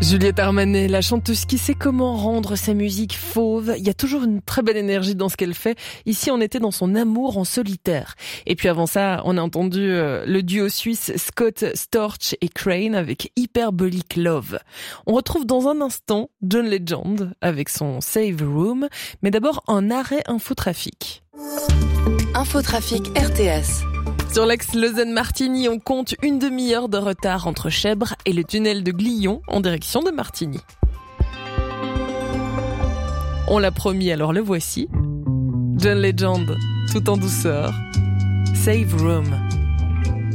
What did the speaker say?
Juliette Armanet, la chanteuse qui sait comment rendre sa musique fauve. Il y a toujours une très belle énergie dans ce qu'elle fait. Ici, on était dans son amour en solitaire. Et puis avant ça, on a entendu le duo suisse Scott Storch et Crane avec Hyperbolic Love. On retrouve dans un instant John Legend avec son Save Room. Mais d'abord, un arrêt infotrafic. Infotrafic RTS. Sur l'axe Lausanne-Martigny, on compte une demi-heure de retard entre Chèvres et le tunnel de Glion en direction de Martigny. On l'a promis, alors le voici. John Legend, tout en douceur. Save Room.